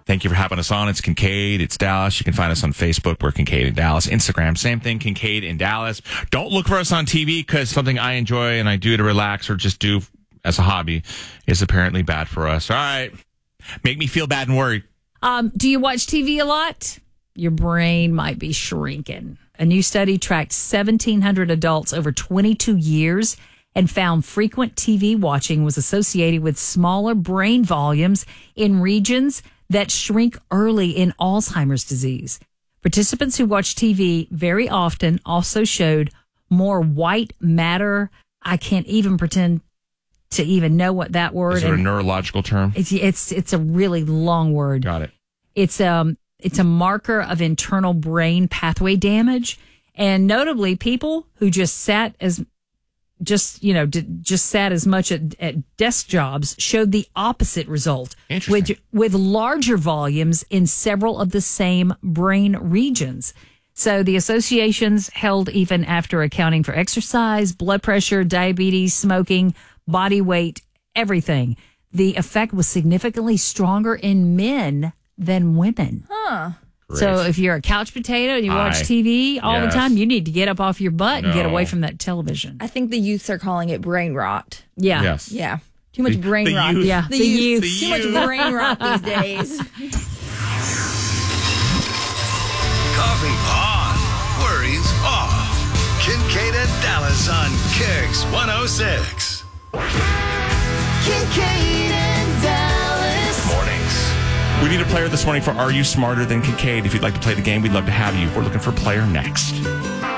Thank you for having us on. It's Kincaid. It's Dallas. You can find us on Facebook. We're Kincaid in Dallas. Instagram, same thing, Kincaid in Dallas. Don't look for us on TV because something I enjoy and I do to relax or just do as a hobby is apparently bad for us. All right. Make me feel bad and worried. Do you watch TV a lot? Your brain might be shrinking. A new study tracked 1,700 adults over 22 years and found frequent TV watching was associated with smaller brain volumes in regions that shrink early in Alzheimer's disease. Participants who watch TV very often also showed more white matter. I can't even pretend to even know what that word is. Is it a neurological term? It's a really long word. Got it. It's a marker of internal brain pathway damage, and notably, people who just sat as much at desk jobs showed the opposite result. With larger volumes in several of the same brain regions. So the associations held even after accounting for exercise, blood pressure, diabetes, smoking, body weight, everything. The effect was significantly stronger in men than women. Huh. Great. So if you're a couch potato and you watch TV all the time, you need to get up off your butt and get away from that television. I think the youths are calling it brain rot. Yeah. Yes. Yeah. Too much brain rot. Youth. Yeah. The youth. The Too youth. much brain rot these days. Coffee on, worries off. Kincaid and Dallas on Kicks 106. Kincaid and Dallas. Mornings. We need a player this morning for Are You Smarter Than Kincaid? If you'd like to play the game, we'd love to have you. We're looking for player next.